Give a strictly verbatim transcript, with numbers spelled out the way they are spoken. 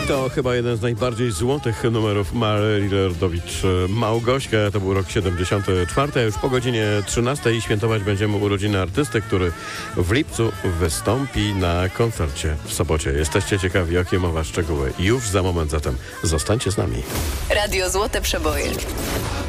To chyba jeden z najbardziej złotych numerów Marii Lerdowicz. Małgośka, to był rok siedemdziesiąty czwarty, a już po godzinie trzynastej świętować będziemy urodziny artysty, który w lipcu wystąpi na koncercie w Sopocie. Jesteście ciekawi, jakie mowa szczegóły? Już za moment, zatem zostańcie z nami. Radio Złote Przeboje.